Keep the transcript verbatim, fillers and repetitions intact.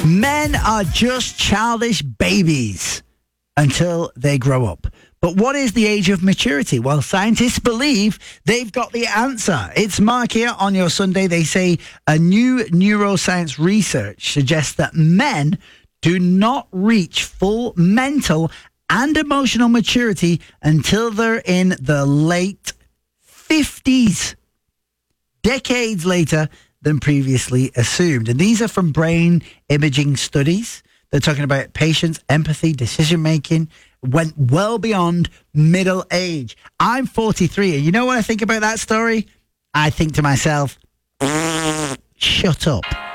Men are just childish babies until they grow up. But what is the age of maturity? Well, scientists believe they've got the answer. It's Mark here on your Sunday. They say a new neuroscience research suggests that men do not reach full mental and emotional maturity until they're in the late fifties, decades later than previously assumed. And these are from brain imaging studies. They're talking about patience, empathy, decision-making, went well beyond middle age. I'm forty-three, and you know what I think about that story? I think to myself, shut up.